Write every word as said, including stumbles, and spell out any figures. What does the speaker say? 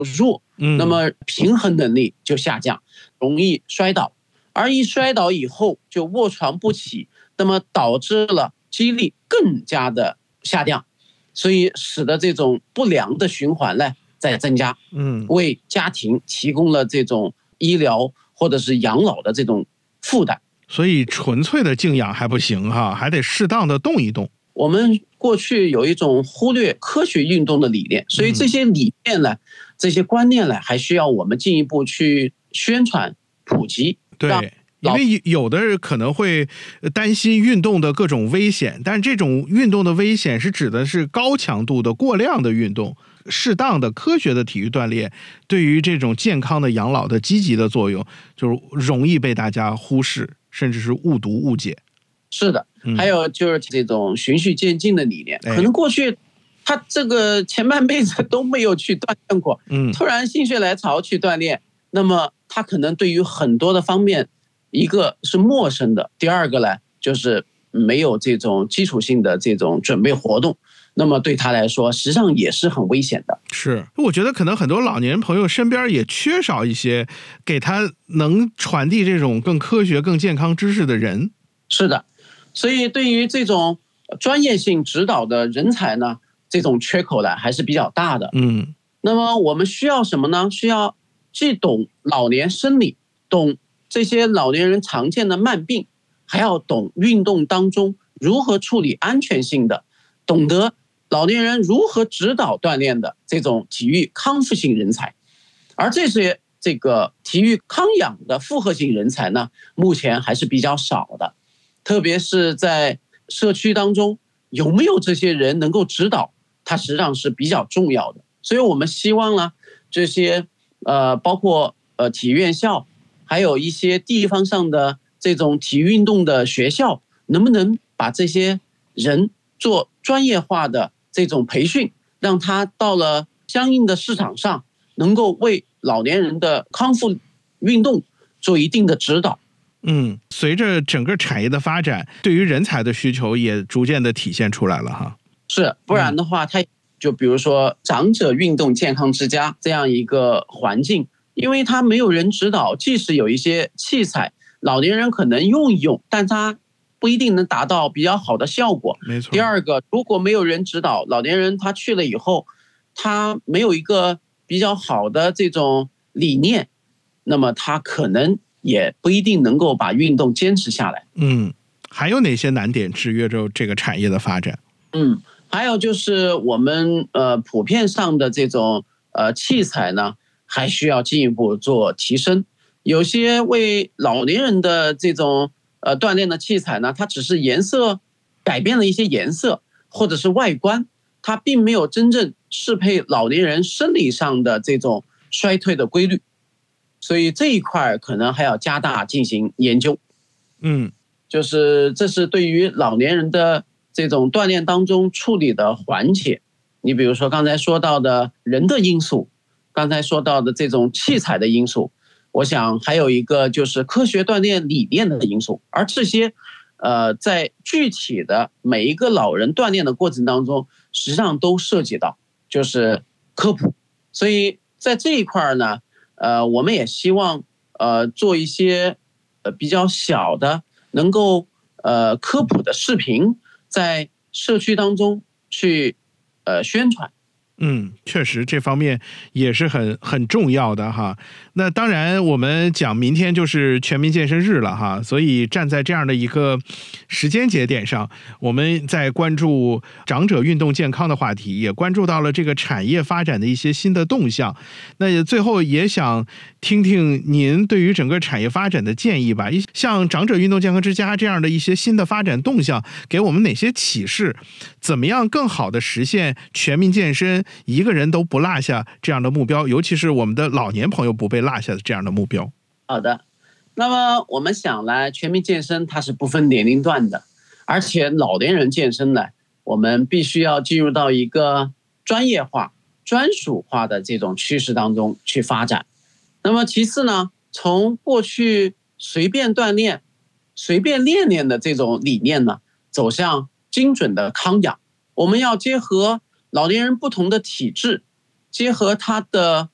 弱，那么平衡能力就下降，容易摔倒，而一摔倒以后就卧床不起，那么导致了肌力更加的下降，所以使得这种不良的循环呢在增加，嗯，为家庭提供了这种医疗或者是养老的这种负担。 所以纯粹的静养还不行哈，还得适当的动一动。 我们过去有一种忽略科学运动的理念，所以这些理念呢、嗯、这些观念呢还需要我们进一步去宣传普及。 对，因为有的人可能会担心运动的各种危险，但这种运动的危险是指的是高强度的过量的运动，适当的科学的体育锻炼对于这种健康的养老的积极的作用就是容易被大家忽视，甚至是误读误解。 是的，还有就是这种循序渐进的理念、嗯、可能过去他这个前半辈子都没有去锻炼过，嗯，突然心血来潮去锻炼，那么他可能对于很多的方面，一个是陌生的，第二个呢就是没有这种基础性的这种准备活动，那么对他来说实际上也是很危险的。 是，我觉得可能很多老年朋友身边也缺少一些给他能传递这种更科学更健康知识的人。 是的，所以对于这种专业性指导的人才呢，这种缺口呢还是比较大的。嗯，那么我们需要什么呢？需要既懂老年生理，懂这些老年人常见的慢病，还要懂运动当中如何处理安全性的，懂得老年人如何指导锻炼的这种体育康复性人才。而这些这个体育康养的复合型人才呢，目前还是比较少的。特别是在社区当中，有没有这些人能够指导，它实际上是比较重要的。所以我们希望呢，这些呃，包括呃体育院校，还有一些地方上的这种体育运动的学校，能不能把这些人做专业化的这种培训，让他到了相应的市场上，能够为老年人的康复运动做一定的指导。 嗯，随着整个产业的发展，对于人才的需求也逐渐的体现出来了哈。 是，不然的话，它就比如说长者运动健康之家这样一个环境，因为它没有人指导，即使有一些器材，老年人可能用一用，但它不一定能达到比较好的效果。 没错。 第二个，如果没有人指导，老年人他去了以后，他没有一个比较好的这种理念，那么他可能也不一定能够把运动坚持下来。 嗯，还有哪些难点制约着这个产业的发展？ 嗯，还有就是我们呃普遍上的这种呃器材呢，还需要进一步做提升。有些为老年人的这种呃锻炼的器材呢，它只是颜色改变了一些颜色，或者是外观，它并没有真正适配老年人生理上的这种衰退的规律。所以这一块可能还要加大进行研究。嗯，就是这是对于老年人的这种锻炼当中处理的环节。你比如说刚才说到的人的因素，刚才说到的这种器材的因素，我想还有一个就是科学锻炼理念的因素。而这些呃，在具体的每一个老人锻炼的过程当中，实际上都涉及到就是科普。所以在这一块呢，呃，我们也希望呃做一些呃比较小的能够呃科普的视频，在社区当中去呃宣传。 嗯，确实这方面也是很很重要的哈。那当然我们讲明天就是全民健身日了哈，所以站在这样的一个时间节点上，我们在关注长者运动健康的话题，也关注到了这个产业发展的一些新的动向。那最后也想听听您对于整个产业发展的建议吧，像长者运动健康之家这样的一些新的发展动向给我们哪些启示，怎么样更好的实现全民健身一个人都不落下这样的目标，尤其是我们的老年朋友不被落下的这样的目标。 好的，那么我们想来全民健身它是不分年龄段的，而且老年人健身呢，我们必须要进入到一个专业化专属化的这种趋势当中去发展。那么其次呢，从过去随便锻炼随便练练的这种理念呢，走向精准的康养。我们要结合老年人不同的体质，结合他的